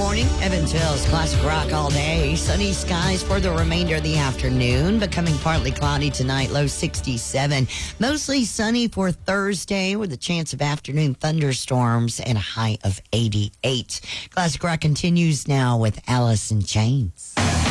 morning. Evansville's classic rock all day. Sunny skies for the remainder of the afternoon. Becoming partly cloudy tonight, low 67. Mostly sunny for Thursday with a chance of afternoon thunderstorms and a high of 88. Classic rock continues now with Alice in Chains.